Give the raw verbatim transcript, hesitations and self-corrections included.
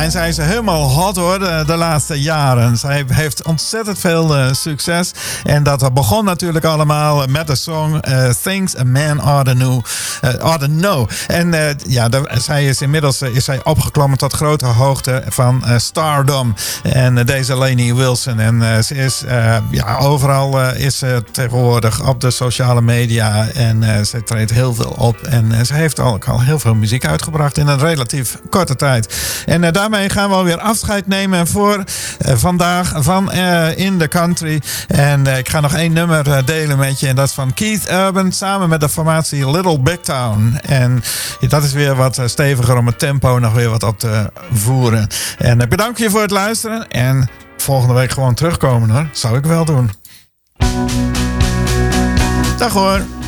en zij is helemaal hot hoor, de, de laatste jaren. Zij heeft ontzettend veel uh, succes. En dat begon natuurlijk allemaal met de song uh, Things a Man Ought to Know. Uh, ought to know. En uh, ja, de, zij is inmiddels uh, is zij opgeklommen tot grote hoogte van uh, stardom. En uh, deze Lainey Wilson. En uh, ze is uh, ja, overal uh, is ze tegenwoordig op de sociale media. En uh, ze treedt heel veel op. En uh, ze heeft al, al heel veel muziek uitgebracht in een relatief korte tijd. En uh, daarmee gaan we alweer afscheid nemen voor uh, vandaag van uh, In The Country. En uh, ik ga nog één nummer uh, delen met je. En dat is van Keith Urban samen met de formatie Little Big Town. En ja, dat is weer wat uh, steviger om het tempo nog weer wat op te voeren. En uh, bedankt je voor het luisteren. En volgende week gewoon terugkomen hoor. Zou ik wel doen. Dag hoor.